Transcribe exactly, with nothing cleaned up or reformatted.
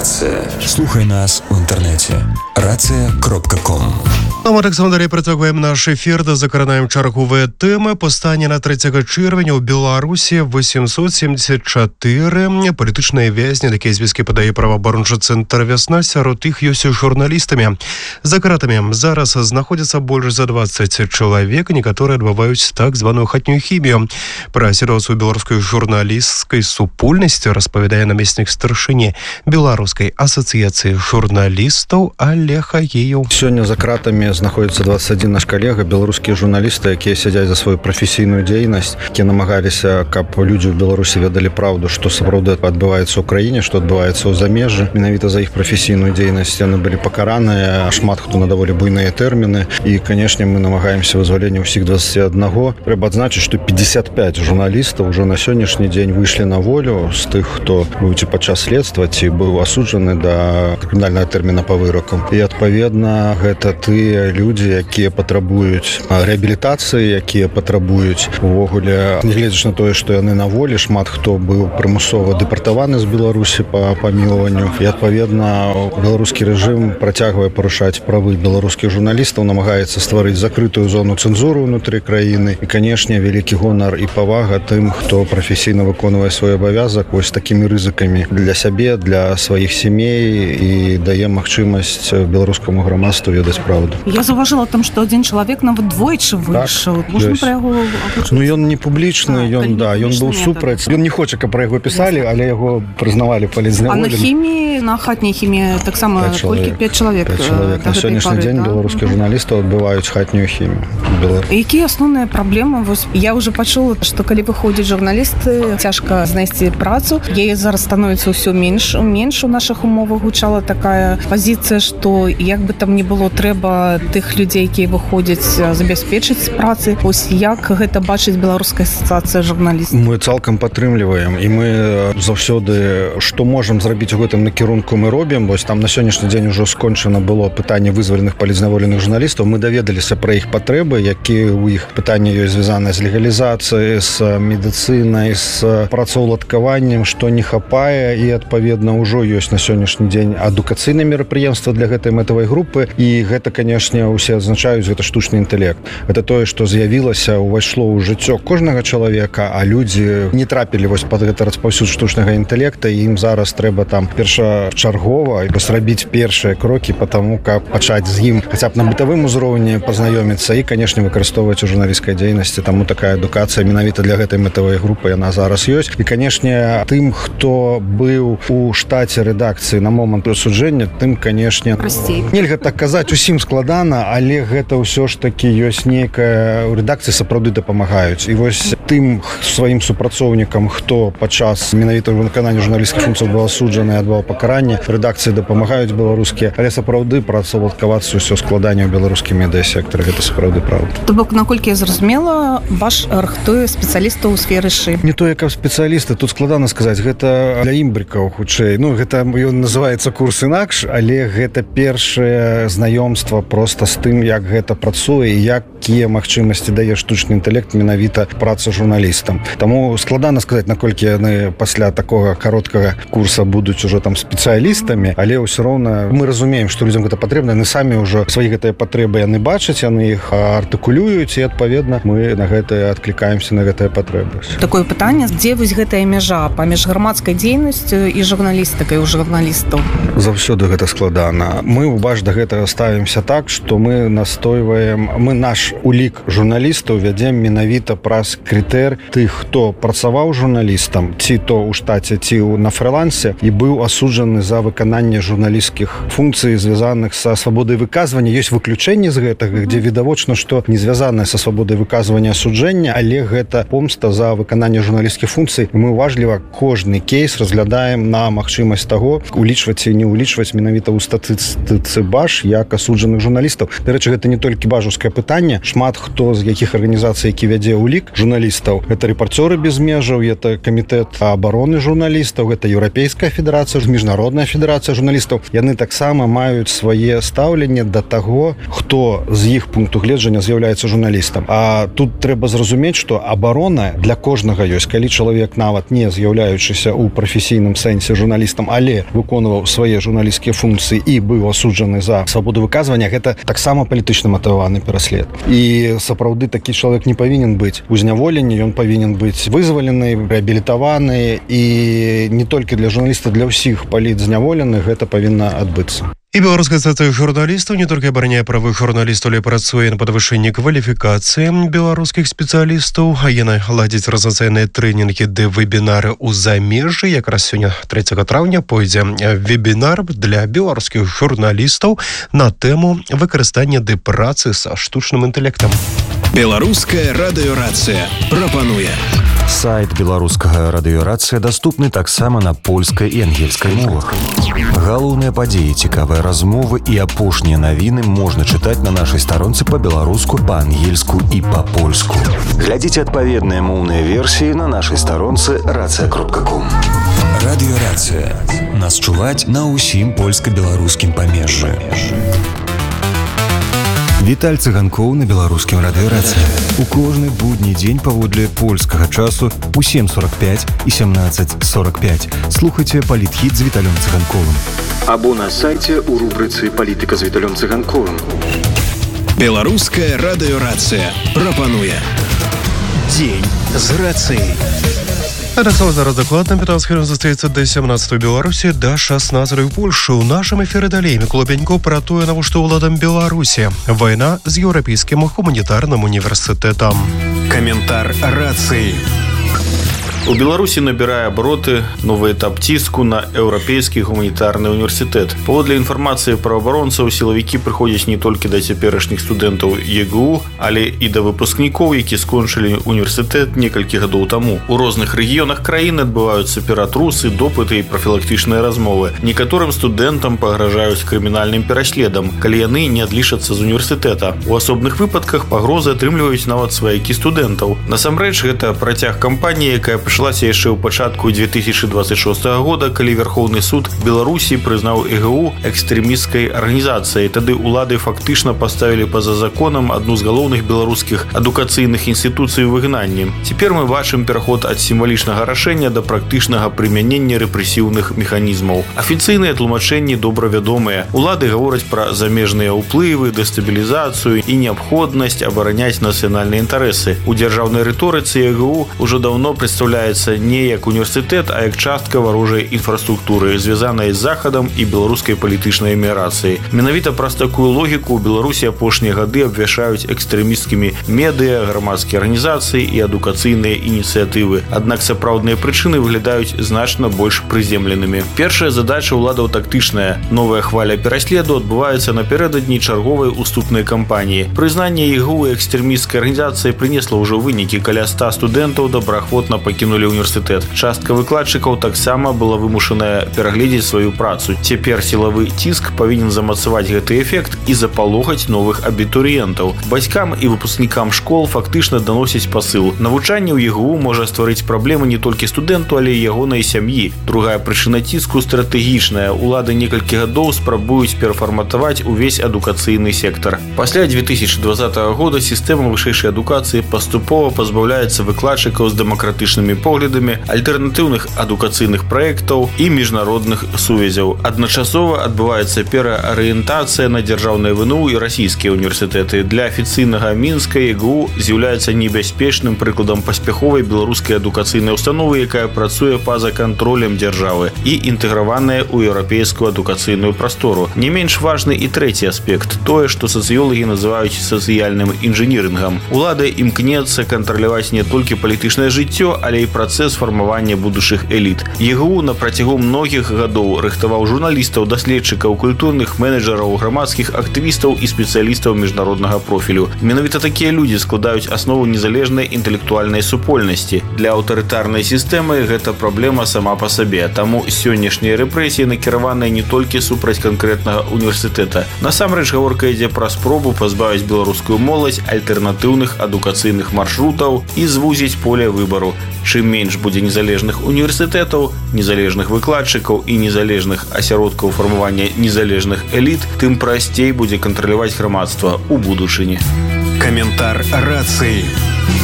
Рацыя. Слухай нас у інтэрнэце. рацыя кропка ком. А мы таксама далей працягваем наш эфір, да закранаем чарговыя тэмы. Па стане на трэцяга чэрвеня ў Беларусі восемьсот семьдесят чатыры палітычныя вязні, такія звесткі падае праваабарончы цэнтр «Вясна», сярод іх ёсць журналістамі. За кратамі зараз знаходзяцца больш за двадцать чалавек, некаторыя адбываюць так званую хатнюю хімію. Пра сітуацыю беларускай журналісцкай супольнасці распавядае намеснік старшыні Беларускай асацыяцыі журналістаў Олег Агеяў. Сёння за кратамі знаходзіцца двадцать один наш калега, беларускія журналісты, якія сядзяць за сваю прафесійную дзейнасць, якія намагаліся, каб людзі ў Беларусі ведалі праўду, што сапраўды адбываецца ў краіне, што адбываецца ў замежжы. Менавіта за іх прафесійную дзейнасць яны былі пакараныя, шмат хто на даволі буйныя тэрміны. І, канешне, мы намагаемся вызвалення ўсіх двадцати одного. Трэба адзначыць, што пятьдесят пять журналістаў ўжо на сённяшні дзень выйшлі на волю з тых, хто быў ці падчас следства, ці быў асуджаны да крымінальнага тэрміна па вырокам. І, адпаведна, гэта тыя людзі, якія патрабуюць рэабілітацыі, якія патрабуюць увогуле, нягледзячы на тое, што яны на волі, шмат хто быў прымусова дэпартаваны з Беларусі па памілаванню. І, адпаведна, беларускі рэжым працягвае парушаць правы беларускіх журналістаў, намагаецца стварыць закрытую зону цэнзуры ўнутры краіны. І, канешне, вялікі гонар і павага тым, хто прафесійна выконвае свой абавязак вось такімі рызыкамі для сябе, для сваіх сямей і дае магчымасць беларускаму грамадству ведаць правду. Я заўважыла там, што адзін чалавек нават двойчы выйшаў. Так, можна пра яго агучыць? Ну, ён не публічны, а, ён, да, ён быў супраць. Ён не хоча, каб пра яго пісалі, але яго прызнавалі палізняволем. А на хіміі, на хатняй хіміі таксама колькі? пять чалавек. пять чалавек. На сённяшні дзень да? беларускія журналісты адбываюць хатнюю хімію. Якія асноўныя праблемы? Вось я ўжо пачула, што калі выходзяць журналісты, цяжка знайсці працу. Яе зараз становіцца ўсё менш. Менш у нашых умовах гучала такая пазіцыя, што як бы там не было, трэба тых людзей, якія выходзяць, забяспечыць працы. Ось як гэта бачыць беларуская асацыяцыя журналістаў? Мы цалкам падтрымліваем, і мы заўсёды, што можам зрабіць у гэтым накірунку, мы робім. Вось там на сённяшні дзень ужо скончана было пытанне вызваленых палізняволеных журналістаў. Мы даведаліся пра іх патрэбы, якія ў іх пытанні ёсць звязаныя з легалізацыяй, з медыцынай, з працаўладкаваннем, што не хапае, і адпаведна ўжо ёсць на сённяшні дзень адукацыйныя мерапрыемствы для гэтай мэтавай групы. І гэта, канешне, усе адзначаюць, гэта штучны інтэлект. Гэта тое, што з'явілася, увайшло ў жыццё кожнага чалавека, а людзі не трапілі вось пад гэта распаўсюд штучнага інтэлекта, і ім зараз трэба там першачаргова зрабіць першыя крокі па таму, каб пачаць з ім хаця б на бытавым узроўні пазнаёміцца і, канешне, выкарыстоўваць у журналісцкай дзейнасці. Таму такая адукацыя менавіта для гэтай мэтавай групы яна зараз ёсць. І, канешне, тым, хто быў у штаце рэдакцыі на момант прысуджэння, тым, канешне, нельга так казаць, усім складана, але гэта ўсё ж такі ёсць нейкая у рэдакцыі сапраўды дапамагаюць. І вось тым сваім супрацоўнікам, хто падчас менавіта выканання журналісцкіх функцый быў асуджаны і адбываў пакаранне, рэдакцыі дапамагаюць беларускія, але сапраўды працаўладкавацца ўсё складанне ў беларускім медыасектары, гэта сапраўды праўда. То бок, наколькі я зразумела, ваш рыхтуе спецыялістаў у сферы шыб. Не тое, каб спецыялісты, тут складана сказаць, гэта для імбрыкаў хутчэй. Ну, гэта ён называецца курс інакш, але гэта першае знаёмства проста з тым, як гэта працуе і якія магчымасці дае штучны інтэлект менавіта праца журналістам. Таму складана сказаць, наколькі яны пасля такога кароткага курса будуць ужо там спецыялістамі, але ўсё роўна мы разумеем, што людзям гэта патрэбна, яны самі ўжо свае гэтыя патрэбы яны бачаць, яны іх артыкулююць, і адпаведна мы на гэта адклікаемся, на гэтыя патрэбы. Такое пытанне, дзе вось гэтая мяжа паміж грамадскай дзейнасцю і журналістыкай у журналістаў? Заўсёды гэта складана. Мы ўваж да гэтага ставімся так, што мы настойваем, мы наш улік журналістаў вядзем менавіта праз крытэр тых, хто працаваў журналістам, ці то ў штаце, ці на фрылансе, і быў асуджаны за выкананне журналісцкіх функцый, звязаных са свабодай выказвання. Ёсць выключэнні з гэтага, дзе відавочна, што не звязанае са свабодай выказвання асуджэння, але гэта помста за выкананне журналісцкіх функцый. Мы уважліва кожны кейс разглядаем на магчымасць таго, улічваць ці не улічваць менавіта ў статыстыцы баш як асуджаных журналістаў. Дарэчы, гэта не толькі бажаўскае пытанне. Шмат хто з якіх арганізацый, які вядзе ўлік журналістаў, гэта рэпарцёры без межаў, гэта камітэт абароны журналістаў, гэта еўрапейская федэрацыя, міжнародная федэрацыя журналістаў. Яны таксама маюць свае стаўленне да таго, хто з іх пункту гледжання з'яўляецца журналістам. А тут трэба зразумець, што абарона для кожнага ёсць. Калі чалавек нават не з'яўляючыся ў прафесійным сэнсе журналістам, але выконваў свае журналісцкія функцыі і быў асуджаны за свабоду выказвання, гэта таксама палітычна матываваны пераслед. І сапраўды такі чалавек не павінен быць у зняволенні, ён павінен быць вызвалены, рэабілітаваны, і не толькі для журналіста, для ўсіх палітзняволеных гэта павінна адбыцца. І Беларуская асацыяцыя журналістаў не толькі абараняе правы журналістаў, але працуе на падвышэнні кваліфікацыі беларускіх спецыялістаў, а яна ладзіць разнастайныя трэнінгі ды вебінары ў замежжы. Якраз сёння трэцяга траўня пойдзе вебінар для беларускіх журналістаў на тэму выкарыстання ды працы са штучным інтэлектам. Беларуская радыёрацыя прапануе. Сайт беларускага радыёрацыя даступны таксама на польскай і ангельскай мовах. Галоўныя падзеі, цікавыя размовы і апошнія навіны можна чытаць на нашай старонцы па-беларуску, па-ангельску і па-польску. Глядзіце адпаведныя моўныя версіі на нашай старонцы рацыя кропка ком. Радыёрацыя. Нас чуваць на ўсім польска-беларускім памежжы. Віталь Цыганкоў на беларускім радыёрацыі. У кожны будні дзень паводле польскага часу у сем сорок пять і семнадцать сорок пять. Слухайце палітхіт з Віталём Цыганковым. Або на сайце у рубрыцы «Палітыка з Віталём Цыганковым». Беларуская радыёрацыя прапануе. Дзень з рацыяй. А таксама зараз дакладна пятнадцать хвілін застаецца да сямнадцатай Беларусі, да шаснаццатай у Польшы. У нашым эфіры далей Мікола Пянько пра тое, навошта ўладам Беларусі. Вайна з еўрапейскім гуманітарным універсітэтам. Каментар рацыі. У Беларусі набірае абароты новы этап ціску на еўрапейскі гуманітарны універсітэт. Паводле інфармацыі праваабаронцаў, сілавікі прыходзяць не толькі да цяперашніх студэнтаў ЕГУ, але і да выпускнікоў, які скончылі універсітэт некалькі гадоў таму. У розных рэгіёнах краіны адбываюцца ператрусы, допыты і прафілактычныя размовы. Некаторым студэнтам пагражаюць крымінальным пераследам, калі яны не адлічацца з універсітэта. У асобных выпадках пагрозы атрымліваюць нават сваякі студэнтаў. Насамрэч, гэта працяг кампаніі, якая пачалася яшчэ ў пачатку две тысячи двадцать шостага года, калі Верховны суд Беларусі прызнаў ЕГУ экстрэмісцкай арганізацыяй. Тады ўлады фактычна паставілі па-за законам адну з галоўных беларускіх адукацыйных інстытуцый у выгнанні. Цяпер мы бачым пераход ад сімвалічнага рашэння да практычнага прымянення рэпрэсіўных механізмаў. Афіцыйныя тлумачэнні добра вядомыя. Улады гавораць пра замежныя ўплывы, дэстабілізацыю і неабходнасць абараняць нацыянальныя інтарэсы. У дзяржаўнай рыторыцы ЕГУ ўжо даўно прадстаўляе не як універсітэт, а як частка варожай інфраструктуры, звязанай з Захадам і беларускай палітычнай эміграцыяй. Менавіта праз такую логіку ў Беларусі апошнія гады абвяшаюць экстрэмісцкімі медыа, грамадскія арганізацыі і адукацыйныя ініцыятывы. Аднак сапраўдныя прычыны выглядаюць значна больш прыземленымі. Першая задача ўладаў тактычная. Новая хваля пераследу адбываецца напярэдадні чарговай уступнай кампаніі. Прызнанне ЕГУ экстрэмісцкай арганізацыі прынесла ўжо вынікі. Каля ста студэнтаў добраахвотна пакінулі універсітэт. Частка выкладчыкаў таксама была вымушаная перагледзець сваю працу. Цяпер сілавы ціск павінен замацаваць гэты эфект і запалохаць новых абітурыентаў. Бацькам і выпускнікам школ фактычна даносіць пасыл. Навучанне ў ЕГУ можа стварыць праблемы не толькі студэнту, але і ягонай сям'і. Другая прычына ціску стратэгічная. Улады некалькі гадоў спрабуюць перафарматаваць увесь адукацыйны сектар. Пасля две тысячи двадцатага года сістэма вышэйшай адукацыі паступова пазбаўляецца выкладчыкаў з дэмакратычнымі поглядамі, альтэрнатыўных адукацыйных праектаў і міжнародных сувязяў. Адначасова адбываецца пераарыентацыя на дзяржаўнае ВНУ і расійскія універсітэты. Для афіцыйнага Мінска ЕГУ з'яўляецца небяспечным прыкладам паспяховай беларускай адукацыйнай установы, якая працуе па-за кантролем дзяржавы і інтэграваная ў еўрапейскую адукацыйную прастору. Не менш важны і трэці аспект – тое, што сацыёлагі называюць сацыяльным інжынірынгам. Улада імкнецца кантраляваць не толькі палітычнае жыццё, але і працэс фармавання будучых эліт. ЕГУ на працягу многіх гадоў рыхтаваў журналістаў, даследчыкаў, культурных менеджераў, грамадскіх актывістаў і спецыялістаў міжнароднага профілю. Менавіта такія людзі складаюць аснову незалежнай інтэлектуальнай супольнасці. Для аўтарытарнай сістэмы гэта праблема сама па сабе. Таму сённяшнія рэпрэсіі накіраваныя не толькі супраць канкрэтнага універсітэта. Насамрэч гаворка ідзе пра спробу пазбавіць беларускую моладзь альтэрнатыўных адукацыйных маршрутаў і звузіць поле выбару. Чым менш будзе незалежных універсітэтаў, незалежных выкладчыкаў і незалежных асяродкаў фармавання незалежных эліт, тым прасцей будзе кантраляваць грамадства ў будучыні. Каментар рацыі.